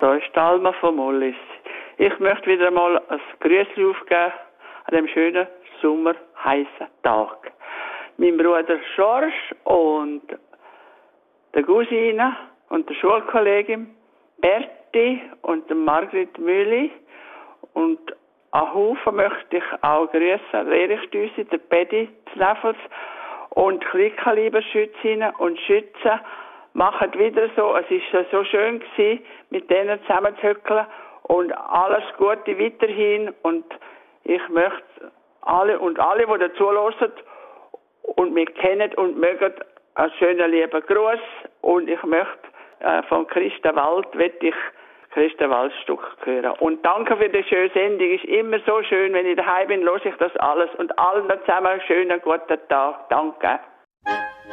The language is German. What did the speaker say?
Da ist Alma von Mollis. Ich möchte wieder mal ein Grüßchen aufgeben an dem schönen sommerheißen Tag. Mein Bruder George und der Cousine und der Schulkollegin Berti und der Margrit Mülli und einen Haufen möchte ich auch grüßen. Erich Düsi, der Paddy Zneffels und Kleinkaliberschützinnen und Schützen machen wieder so. Es ist so schön gewesen, mit denen zusammenzuhöckeln und alles Gute weiterhin. Und ich möchte alle, die dazu hören und mich kennen und mögen, einen schönen lieben Gruß. Und ich möchte von Christa Wald, Christa Waldstück hören. Und danke für die schöne Sendung. Ist immer so schön, wenn ich daheim bin, höre ich das alles. Und allen zusammen einen schönen guten Tag. Danke.